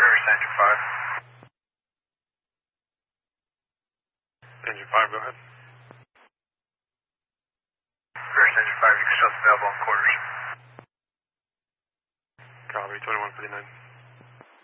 Reverse engine 5. Engine 5, go ahead. Reverse engine 5, you can shut the valve on quarters. Copy, 2159.